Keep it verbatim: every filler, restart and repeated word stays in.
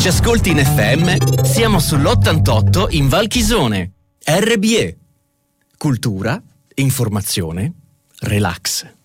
ci ascolti in F M, siamo sull'ottantotto in Val Chisone. R B E. Cultura, informazione, relax.